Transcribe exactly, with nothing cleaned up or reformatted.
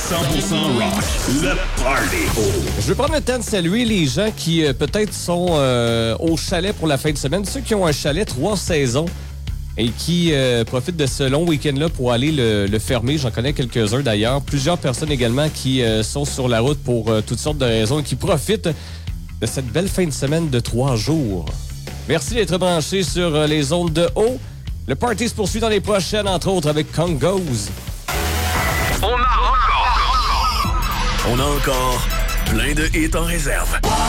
cent pour cent rock, le Party. Je veux prendre le temps de saluer les gens qui euh, peut-être sont euh, au chalet pour la fin de semaine. Ceux qui ont un chalet trois saisons et qui euh, profitent de ce long week-end-là pour aller le, le fermer. J'en connais quelques-uns d'ailleurs. Plusieurs personnes également qui euh, sont sur la route pour euh, toutes sortes de raisons et qui profitent de cette belle fin de semaine de trois jours. Merci d'être branchés sur euh, les ondes de haut. Le party se poursuit dans les prochaines, entre autres avec Congos. On a encore, on a encore plein de hits en réserve.